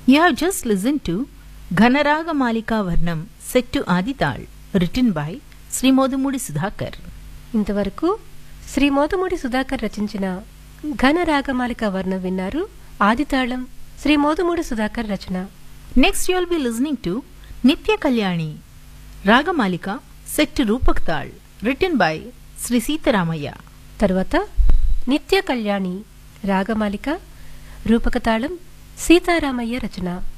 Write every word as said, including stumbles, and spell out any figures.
You have just listened to Ghanaraga Malika Varnam set to Adital, written by Sri Modumudi Sudhakar. ఇంతవరకు శ్రీ మోదుమూడి సుధాకర్ రచించిన ఘన రాగమాలిక వర్ణం విన్నారు. ఆదితాళం శ్రీ మోదుమూడి సుధాకర్ రచన. Next you will be listening to Nitya Kalyani, Ragamalika set to Rupak Tal, written by Sri Sitaramaya. తరువాత నిత్య కళ్యాణి రాగమాలిక రూపకతాళం సీతారామయ్య రచన.